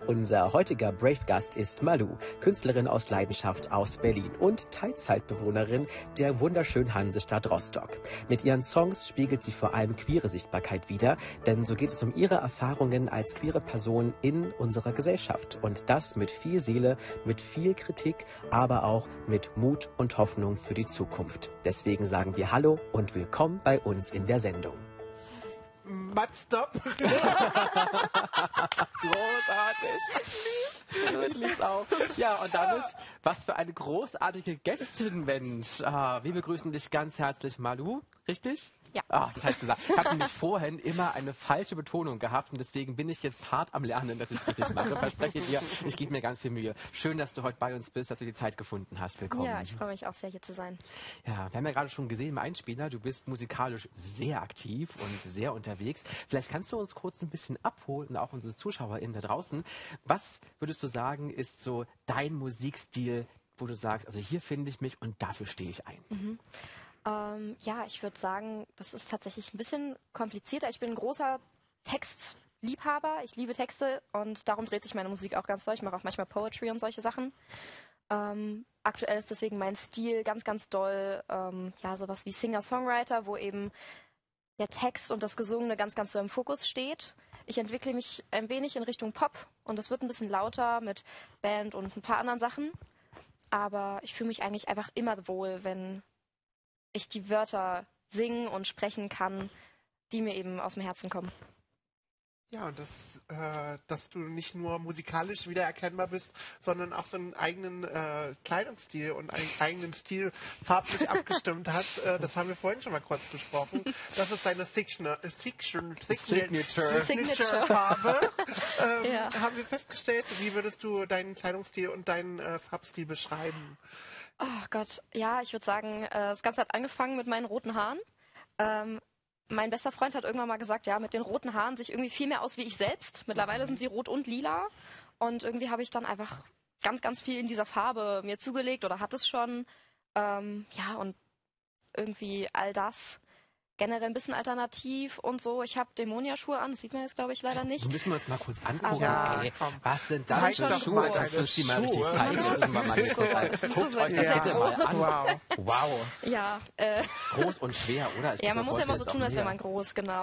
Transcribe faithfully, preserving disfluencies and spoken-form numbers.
Unser heutiger Brave-Gast ist Malou, Künstlerin aus Leidenschaft aus Berlin und Teilzeitbewohnerin der wunderschönen Hansestadt Rostock. Mit ihren Songs spiegelt sie vor allem queere Sichtbarkeit wider, denn so geht es um ihre Erfahrungen als queere Person in unserer Gesellschaft. Und das mit viel Seele, mit viel Kritik, aber auch mit Mut und Hoffnung für die Zukunft. Deswegen sagen wir Hallo und willkommen bei uns in der Sendung. Mats, stopp! Großartig! Wirklich auch. Ja, und damit, was für eine großartige Gästin, Mensch. Ah, wir begrüßen dich ganz herzlich, Malou, richtig? Ja. Ah, das heißt gesagt. Ich habe nämlich vorhin immer eine falsche Betonung gehabt und deswegen bin ich jetzt hart am Lernen, dass ich es richtig mache. Verspreche dir, ich gebe mir ganz viel Mühe. Schön, dass du heute bei uns bist, dass du die Zeit gefunden hast. Willkommen. Ja, ich freue mich auch sehr, hier zu sein. Ja, wir haben ja gerade schon gesehen im Einspieler, du bist musikalisch sehr aktiv und sehr unterwegs. Vielleicht kannst du uns kurz ein bisschen abholen, auch unsere ZuschauerInnen da draußen. Was würdest du sagen, ist so dein Musikstil, wo du sagst, also hier finde ich mich und dafür stehe ich ein? Mhm. Ähm, ja, ich würde sagen, das ist tatsächlich ein bisschen komplizierter. Ich bin ein großer Textliebhaber. Ich liebe Texte und darum dreht sich meine Musik auch ganz doll. Ich mache auch manchmal Poetry und solche Sachen. Ähm, aktuell ist deswegen mein Stil ganz, ganz doll, ähm, ja, sowas wie Singer-Songwriter, wo eben der Text und das Gesungene ganz, ganz so im Fokus steht. Ich entwickle mich ein wenig in Richtung Pop und das wird ein bisschen lauter mit Band und ein paar anderen Sachen. Aber ich fühle mich eigentlich einfach immer wohl, wenn ich die Wörter singen und sprechen kann, die mir eben aus dem Herzen kommen. Ja, und das, äh, dass du nicht nur musikalisch wiedererkennbar bist, sondern auch so einen eigenen äh, Kleidungsstil und einen eigenen Stil farblich abgestimmt hast. Äh, das haben wir vorhin schon mal kurz besprochen. Das ist deine Signature, Signature, Signature. Signature Farbe. ähm, Ja. Haben wir festgestellt. Wie würdest du deinen Kleidungsstil und deinen äh, Farbstil beschreiben? Oh Gott, ja, ich würde sagen, äh, das Ganze hat angefangen mit meinen roten Haaren. Ähm, mein bester Freund hat irgendwann mal gesagt, ja, mit den roten Haaren sehe ich irgendwie viel mehr aus wie ich selbst. Mittlerweile sind sie rot und lila. Und irgendwie habe ich dann einfach ganz, ganz viel in dieser Farbe mir zugelegt oder hat es schon. Ähm, ja, und irgendwie all das. Generell ein bisschen alternativ und so. Ich habe Dämonia-Schuhe an, das sieht man jetzt, glaube ich, leider nicht. Die müssen wir uns mal kurz angucken. Ja, ey. komm. Was sind das Zeig für doch Schuhe? mal Kannst du uns die mal deine richtig Schuhe. zeigen? Das ist Irgendwann mal so- hier. das ist Guckt so euch das sehr bitte mal groß. an. Wow. Wow. Ja, äh, Groß und schwer, oder? Ich ja, kann man mir muss ja immer vorstellen, so es ist tun, auch als wäre mega. man groß, genau.